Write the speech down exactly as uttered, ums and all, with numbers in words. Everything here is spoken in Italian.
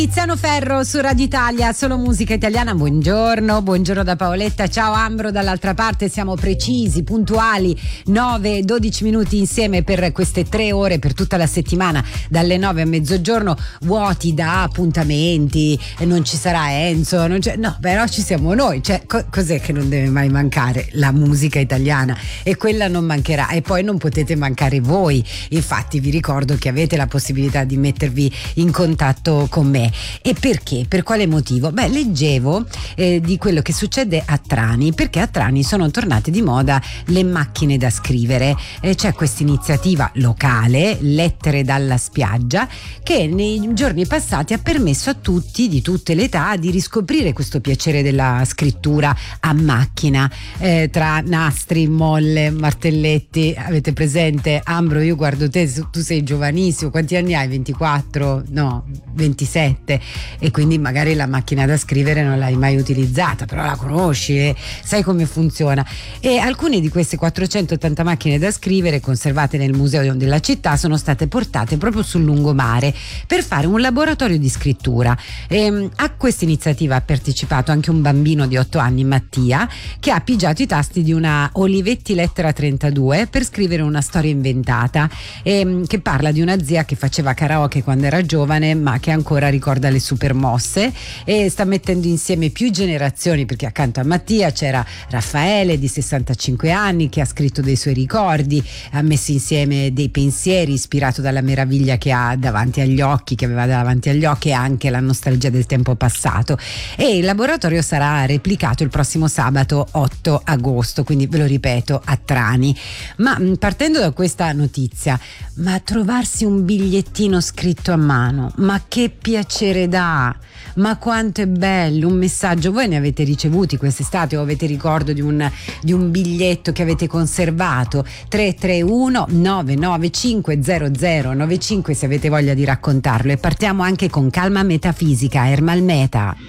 Tiziano Ferro su Radio Italia, solo musica italiana. Buongiorno, buongiorno da Paoletta. Ciao Ambro dall'altra parte, siamo precisi, puntuali, nove dodici minuti insieme per queste tre ore, per tutta la settimana, dalle nove a mezzogiorno, vuoti da appuntamenti, non ci sarà Enzo, non c'è, no, però ci siamo noi, cioè co- cos'è che non deve mai mancare? La musica italiana, e quella non mancherà, e poi non potete mancare voi. Infatti vi ricordo che avete la possibilità di mettervi in contatto con me. E perché? Per quale motivo? Beh, leggevo eh, di quello che succede a Trani, perché a Trani sono tornate di moda le macchine da scrivere. Eh, c'è questa iniziativa locale, Lettere dalla spiaggia, che nei giorni passati ha permesso a tutti di tutte le età di riscoprire questo piacere della scrittura a macchina, eh, tra nastri, molle, martelletti. Avete presente? Ambro, io guardo te, tu sei giovanissimo, quanti anni hai? ventiquattro? No, ventisette. E quindi magari la macchina da scrivere non l'hai mai utilizzata, però la conosci e sai come funziona. E alcune di queste quattrocentottanta macchine da scrivere conservate nel museo della città sono state portate proprio sul lungomare per fare un laboratorio di scrittura. E a questa iniziativa ha partecipato anche un bambino di otto anni, Mattia, che ha pigiato i tasti di una Olivetti Lettera trentadue per scrivere una storia inventata, e, che parla di una zia che faceva karaoke quando era giovane ma che ancora ricorda le super mosse, e sta mettendo insieme più generazioni, perché accanto a Mattia c'era Raffaele di sessantacinque anni che ha scritto dei suoi ricordi, ha messo insieme dei pensieri ispirato dalla meraviglia che ha davanti agli occhi, che aveva davanti agli occhi, e anche la nostalgia del tempo passato. E il laboratorio sarà replicato il prossimo sabato otto agosto, quindi ve lo ripeto, a Trani. Ma partendo da questa notizia, ma trovarsi un bigliettino scritto a mano, ma che piacere dà, ma quanto è bello un messaggio. Voi ne avete ricevuti quest'estate o avete ricordo di un, di un biglietto che avete conservato? Tre tre uno nove nove cinque zero zero nove cinque se avete voglia di raccontarlo. E partiamo anche con Calma Metafisica, Ermal Meta.